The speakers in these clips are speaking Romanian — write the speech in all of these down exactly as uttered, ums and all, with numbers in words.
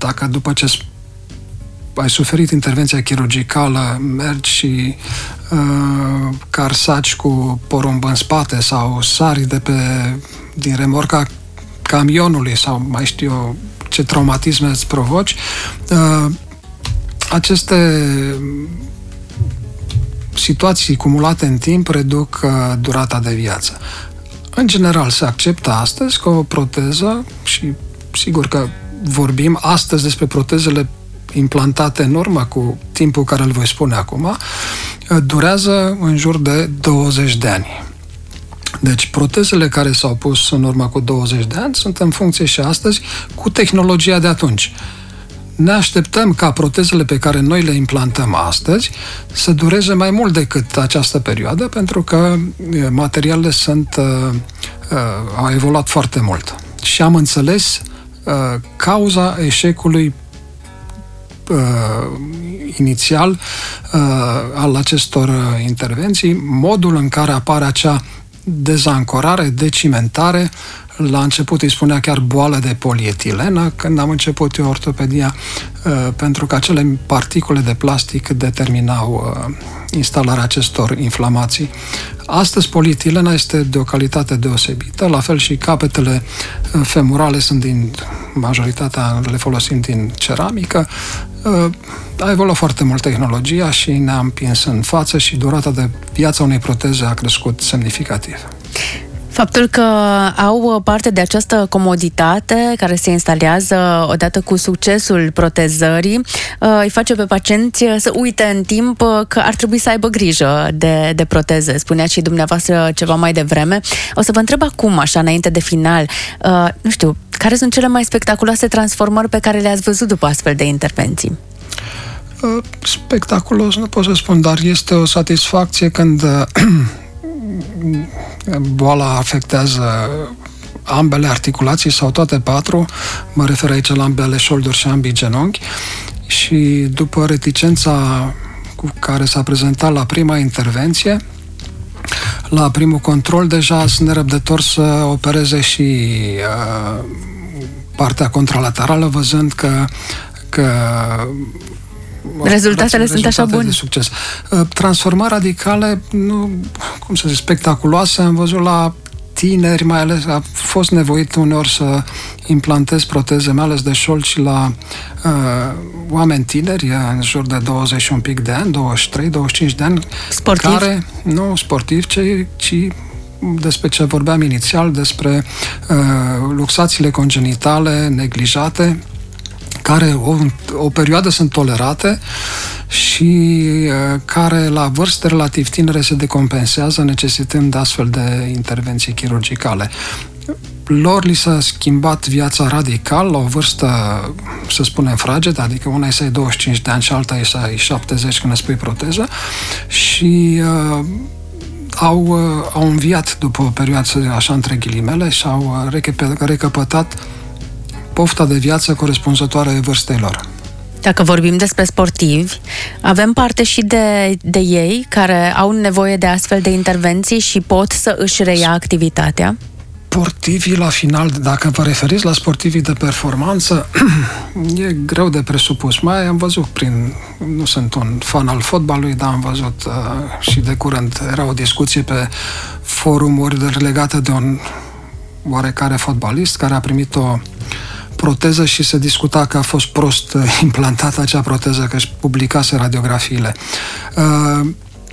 dacă după ce ai suferit intervenția chirurgicală, mergi și uh, carsaci cu porumb în spate sau sari de pe, din remorca camionului sau mai știu eu ce traumatisme îți provoci, uh, aceste situații cumulate în timp reduc uh, durata de viață. În general se acceptă astăzi că o proteză, și sigur că vorbim astăzi despre protezele implantate în urmă cu timpul care îl voi spune acum, durează în jur de douăzeci de ani. Deci protezele care s-au pus în urmă cu douăzeci de ani sunt în funcție și astăzi cu tehnologia de atunci. Ne așteptăm ca protezele pe care noi le implantăm astăzi să dureze mai mult decât această perioadă, pentru că materialele sunt, uh, uh, au evoluat foarte mult. Și am înțeles uh, cauza eșecului Uh, inițial uh, al acestor intervenții, modul în care apare acea dezancorare, decimentare. La început îi spunea chiar boală de polietilenă, când am început eu ortopedia, uh, pentru că acele particule de plastic determinau uh, instalarea acestor inflamații. Astăzi polietilena este de o calitate deosebită, la fel și capetele femurale sunt din, majoritatea le folosim din ceramică. A evoluat foarte mult tehnologia și ne-a împins în față și durata de viață unei proteze a crescut semnificativ. Faptul că au parte de această comoditate care se instalează odată cu succesul protezării îi face pe pacienți să uite în timp că ar trebui să aibă grijă de, de proteze. Spuneați și dumneavoastră ceva mai devreme. O să vă întreb acum, așa, înainte de final, nu știu, care sunt cele mai spectaculoase transformări pe care le-ați văzut după astfel de intervenții? Spectaculos, nu pot să spun, dar este o satisfacție când boala afectează ambele articulații sau toate patru, mă refer aici la ambele șolduri și ambii genunchi, și după reticența cu care s-a prezentat la prima intervenție, la primul control, deja sunt nerăbdător să opereze și uh, partea contralaterală, văzând că, că rezultatele sunt așa bune. Succes. Transformări radicale, nu, cum să zic, spectaculoase, am văzut la tineri, mai ales, a fost nevoit uneori să implantez proteze, mai ales de șold, și la uh, oameni tineri, în jur de douăzeci și un pic de ani, douăzeci și trei douăzeci și cinci de ani, sportiv? Care, nu sportiv, ci, ci despre ce vorbeam inițial, despre uh, luxațiile congenitale neglijate, care o, o perioadă sunt tolerate și uh, care la vârste relativ tinere se decompensează, necesitând astfel de intervenții chirurgicale. Lor li s-a schimbat viața radical la o vârstă, să spunem, fragedă, adică una e să ai douăzeci și cinci de ani și alta e să ai șaptezeci când îți pui proteză, și uh, au, uh, au înviat după o perioadă, așa între ghilimele, și au uh, recăpătat pofta de viață corespunzătoare vârstei lor. Dacă vorbim despre sportivi, avem parte și de, de ei care au nevoie de astfel de intervenții și pot să își reia activitatea? Sportivii, la final, dacă vă referiți la sportivii de performanță, e greu de presupus. Mai am văzut prin... Nu sunt un fan al fotbalului, dar am văzut uh, și de curând era o discuție pe forumuri legate de un oarecare fotbalist care a primit o proteză și se discuta că a fost prost implantată acea proteză, că își publicase radiografiile. Uh,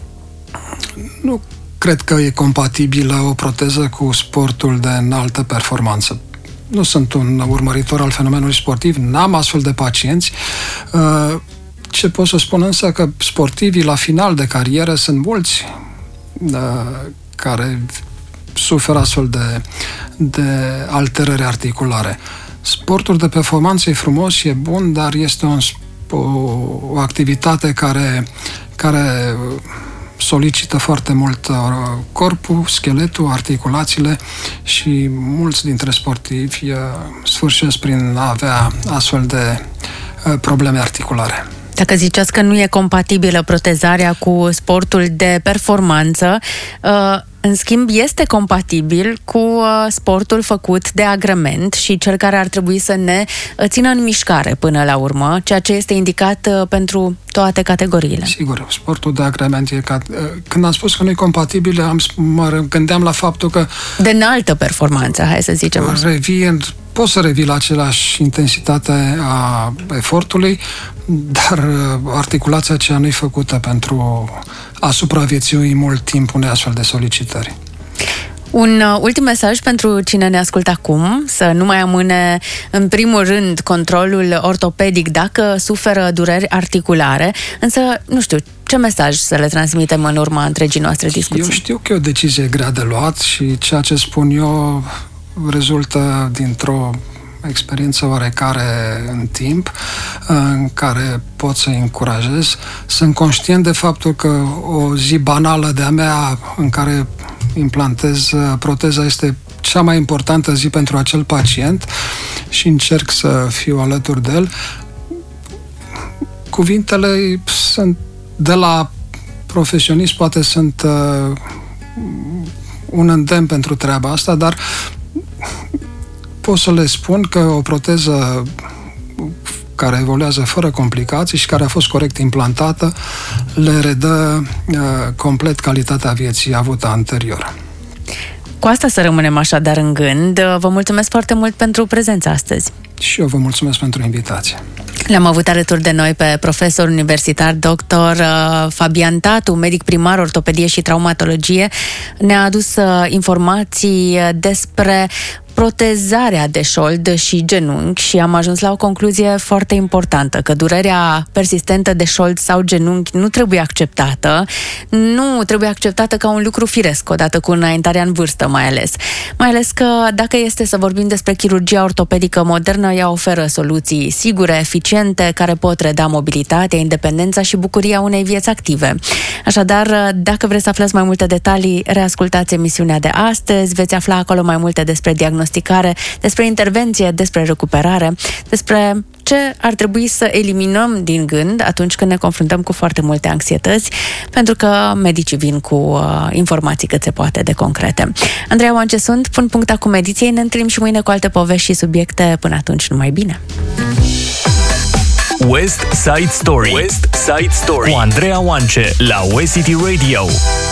nu cred că e compatibilă o proteză cu sportul de înaltă performanță. Nu sunt un urmăritor al fenomenului sportiv, n-am astfel de pacienți. Uh, ce pot să spun însă, că sportivii la final de carieră sunt mulți uh, care suferă astfel de, de alterări articulare. Sportul de performanță e frumos, e bun, dar este un, o, o activitate care, care solicită foarte mult corpul, scheletul, articulațiile, și mulți dintre sportivi sfârșesc prin a avea astfel de probleme articulare. Dacă ziceați că nu e compatibilă protezarea cu sportul de performanță, în schimb, este compatibil cu uh, sportul făcut de agrement și cel care ar trebui să ne uh, țină în mișcare până la urmă, ceea ce este indicat uh, pentru toate categoriile. Sigur, sportul de agrement e ca... Uh, când am spus că nu e compatibil, am, mă gândeam la faptul că... De înaltă performanță, hai să zicem așa. Revii, poți să revii la același intensitate a efortului, dar uh, articulația aceea nu e făcută pentru a supraviețui mult timp unei astfel de solicitări. Un uh, ultim mesaj pentru cine ne ascultă acum, să nu mai amâne în primul rând controlul ortopedic dacă suferă dureri articulare, însă, nu știu, ce mesaj să le transmitem în urma întregii noastre discuții? Eu știu că e o decizie grea de luat și ceea ce spun eu rezultă dintr-o experiență oarecare în timp, în care pot să-i încurajez. Sunt conștient de faptul că o zi banală de-a mea în care implantez proteza este cea mai importantă zi pentru acel pacient și încerc să fiu alături de el. Cuvintele sunt de la profesionist, poate sunt uh, un îndemn pentru treaba asta, dar pot să le spun că o proteză care evoluează fără complicații și care a fost corect implantată le redă uh, complet calitatea vieții avută anterior. Cu asta să rămânem așadar în gând. Vă mulțumesc foarte mult pentru prezența astăzi. Și eu vă mulțumesc pentru invitație. Le-am avut alături de noi pe profesor universitar doctor Fabian Tatu, medic primar, ortopedie și traumatologie. Ne-a adus informații despre protezarea de șold și genunchi și am ajuns la o concluzie foarte importantă, că durerea persistentă de șold sau genunchi nu trebuie acceptată, nu trebuie acceptată ca un lucru firesc, odată cu înaintarea în vârstă mai ales. Mai ales că dacă este să vorbim despre chirurgia ortopedică modernă, ea oferă soluții sigure, eficiente, care pot reda mobilitatea, independența și bucuria unei vieți active. Așadar, dacă vreți să aflați mai multe detalii, reascultați emisiunea de astăzi, veți afla acolo mai multe despre diagnosticare, despre intervenție, despre recuperare, despre ce ar trebui să eliminăm din gând atunci când ne confruntăm cu foarte multe anxietăți, pentru că medicii vin cu uh, informații cât se poate de concrete. Andreea Oance sunt, pun punct acum ediției, ne întâlnim și mâine cu alte povești și subiecte. Până atunci, numai bine! West Side Story. West Side Story cu Andreea Oance la West City Radio.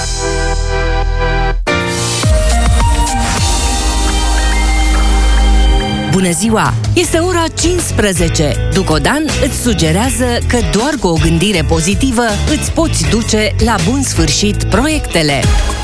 Bună ziua! Este ora cincisprezece. Ducodan îți sugerează că doar cu o gândire pozitivă îți poți duce la bun sfârșit proiectele.